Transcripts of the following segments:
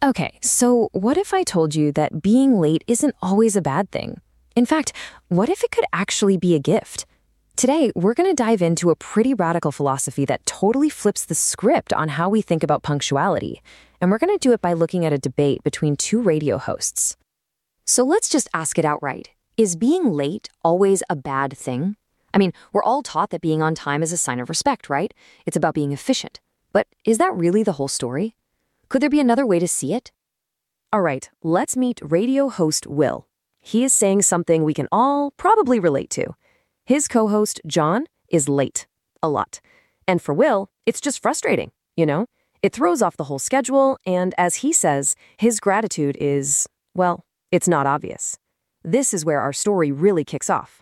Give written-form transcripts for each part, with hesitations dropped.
Okay, so what if I told you that being late isn't always a bad thing? In fact, what if it could actually be a gift? Today, we're going to dive into a pretty radical philosophy that totally flips the script on how we think about punctuality. And we're going to do it by looking at a debate between two radio hosts. So let's just ask it outright. Is being late always a bad thing? I mean, we're all taught that being on time is a sign of respect, right? It's about being efficient. But is that really the whole story? Could there be another way to see it? All right, let's meet radio host Will. He is saying something we can all probably relate to. His co-host, John, is late. A lot. And for Will, it's just frustrating, you know? It throws off the whole schedule, and as he says, his gratitude is, well, it's not obvious. This is where our story really kicks off.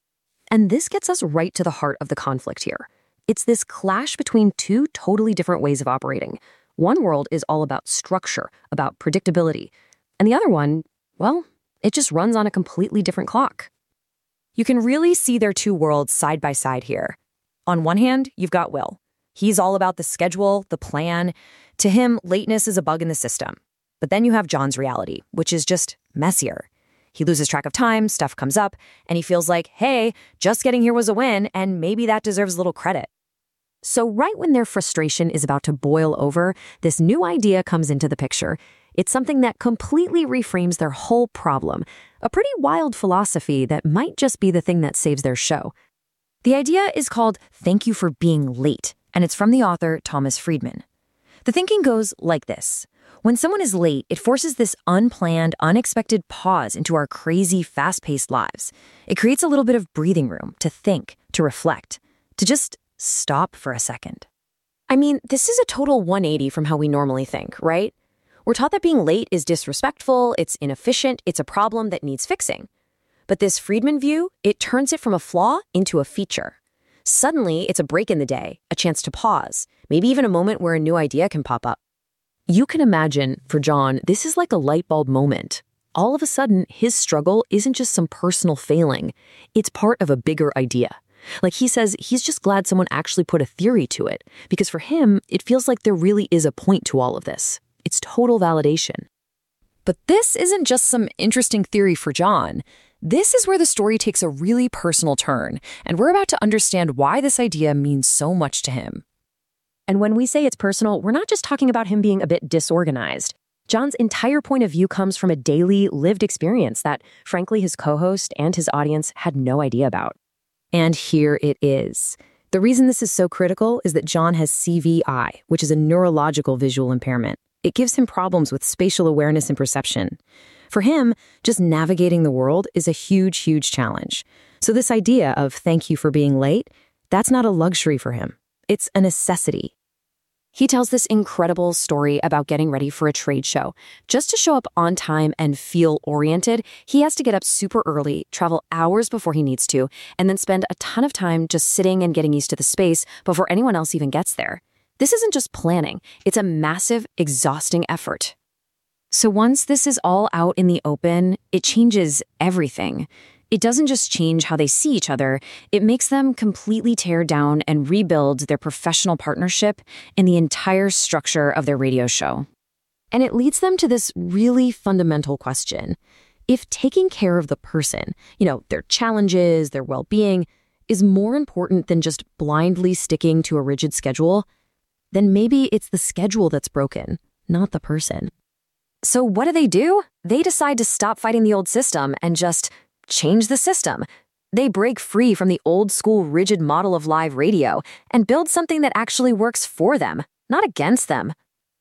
And this gets us right to the heart of the conflict here. It's this clash between two totally different ways of operating. One world is all about structure, about predictability. And the other one, well, it just runs on a completely different clock. You can really see their two worlds side by side here. On one hand, you've got Will. He's all about the schedule, the plan. To him, lateness is a bug in the system. But then you have John's reality, which is just messier. He loses track of time, stuff comes up, and he feels like, hey, just getting here was a win, and maybe that deserves a little credit. So right when their frustration is about to boil over, this new idea comes into the picture. It's something that completely reframes their whole problem, a pretty wild philosophy that might just be the thing that saves their show. The idea is called Thank You for Being Late, and it's from the author Thomas Friedman. The thinking goes like this. When someone is late, it forces this unplanned, unexpected pause into our crazy, fast-paced lives. It creates a little bit of breathing room to think, to reflect, to just stop for a second. I mean, this is a total 180 from how we normally think, right? We're taught that being late is disrespectful, it's inefficient, it's a problem that needs fixing. But this Friedman view, it turns it from a flaw into a feature. Suddenly, it's a break in the day, a chance to pause, maybe even a moment where a new idea can pop up. You can imagine, for John, this is like a light bulb moment. All of a sudden, his struggle isn't just some personal failing. It's part of a bigger idea. Like he says, he's just glad someone actually put a theory to it, because for him, it feels like there really is a point to all of this. It's total validation. But this isn't just some interesting theory for John. This is where the story takes a really personal turn, and we're about to understand why this idea means so much to him. And when we say it's personal, we're not just talking about him being a bit disorganized. John's entire point of view comes from a daily, lived experience that, frankly, his co-host and his audience had no idea about. And here it is. The reason this is so critical is that John has CVI, which is a neurological visual impairment. It gives him problems with spatial awareness and perception. For him, just navigating the world is a huge, huge challenge. So this idea of thank you for being late, that's not a luxury for him. It's a necessity. He tells this incredible story about getting ready for a trade show. Just to show up on time and feel oriented, he has to get up super early, travel hours before he needs to, and then spend a ton of time just sitting and getting used to the space before anyone else even gets there. This isn't just planning. It's a massive, exhausting effort. So once this is all out in the open, it changes everything. It doesn't just change how they see each other, it makes them completely tear down and rebuild their professional partnership and the entire structure of their radio show. And it leads them to this really fundamental question. If taking care of the person, their challenges, their well-being, is more important than just blindly sticking to a rigid schedule, then maybe it's the schedule that's broken, not the person. So what do? They decide to stop fighting the old system and just change the system. They break free from the old school rigid model of live radio and build something that actually works for them, not against them.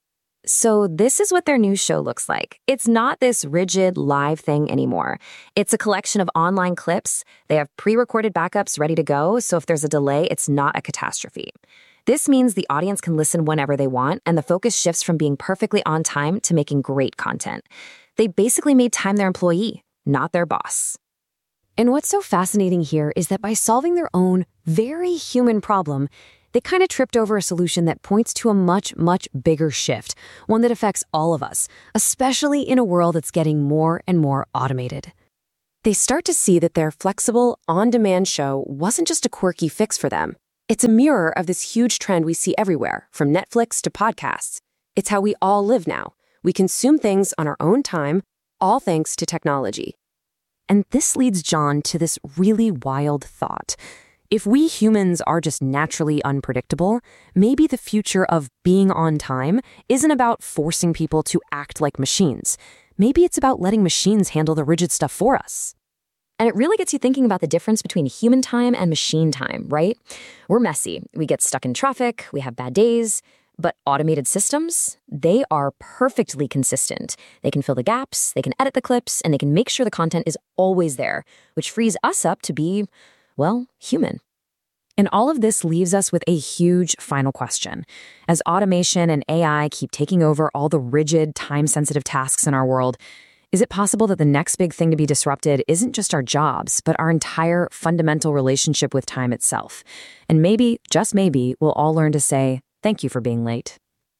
So this is what their new show looks like. It's not this rigid live thing anymore. It's a collection of online clips. They have pre-recorded backups ready to go, so if there's a delay, it's not a catastrophe. This means the audience can listen whenever they want, and the focus shifts from being perfectly on time to making great content. They basically made time their employee, not their boss. And what's so fascinating here is that by solving their own very human problem, they kind of tripped over a solution that points to a much, much bigger shift, one that affects all of us, especially in a world that's getting more and more automated. They start to see that their flexible, on-demand show wasn't just a quirky fix for them. It's a mirror of this huge trend we see everywhere, from Netflix to podcasts. It's how we all live now. We consume things on our own time, all thanks to technology. And this leads John to this really wild thought. If we humans are just naturally unpredictable, maybe the future of being on time isn't about forcing people to act like machines. Maybe it's about letting machines handle the rigid stuff for us. And it really gets you thinking about the difference between human time and machine time, right? We're messy. We get stuck in traffic. We have bad days. But automated systems, they are perfectly consistent. They can fill the gaps, they can edit the clips, and they can make sure the content is always there, which frees us up to be, well, human. And all of this leaves us with a huge final question. As automation and AI keep taking over all the rigid, time-sensitive tasks in our world, is it possible that the next big thing to be disrupted isn't just our jobs, but our entire fundamental relationship with time itself? And maybe, just maybe, we'll all learn to say, thank you for being late.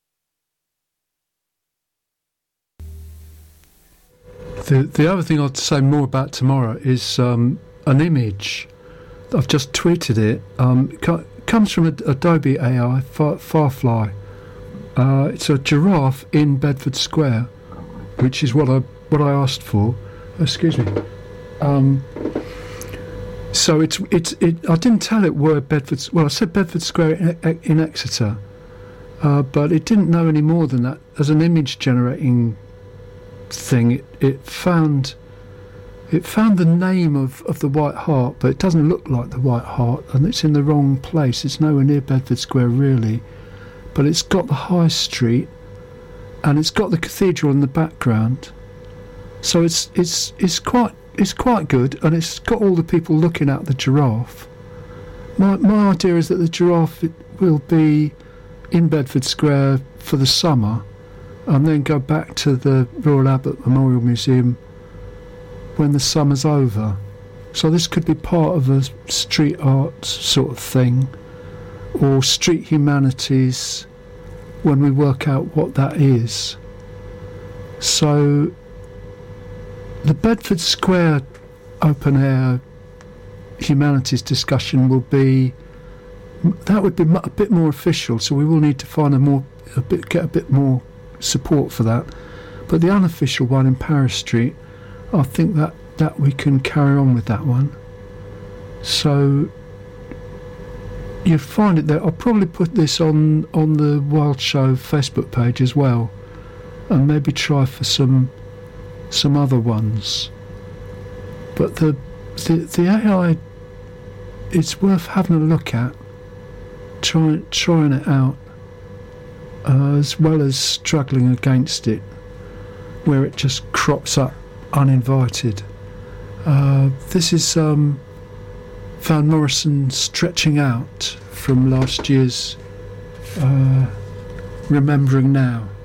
The other thing I'd say more about tomorrow is an image. I've just tweeted it. It comes from Adobe AI, Firefly. It's a giraffe in Bedford Square, which is what I asked for. Excuse me. So it. I didn't tell it where Bedford. Well, I said Bedford Square in Exeter, but it didn't know any more than that. As an image generating thing, it found the name of the White Hart, but it doesn't look like the White Hart, and it's in the wrong place. It's nowhere near Bedford Square really, but it's got the High Street, and it's got the cathedral in the background. So it's quite good, and it's got all the people looking at the giraffe. My idea is that the giraffe will be in Bedford Square for the summer, and then go back to the Royal Albert Memorial Museum when the summer's over. So this could be part of a street art sort of thing, or street humanities, when we work out what that is. So the Bedford Square open air humanities discussion would be a bit more official, so we will need to find get a bit more support for that. But the unofficial one in Paris Street, I think that we can carry on with that one. So you find it there. I'll probably put this on the Wild Show Facebook page as well, and maybe try for some other ones. But the AI, it's worth having a look at, trying it out, as well as struggling against it, where it just crops up uninvited. This is Van Morrison Stretching Out from last year's Remembering Now.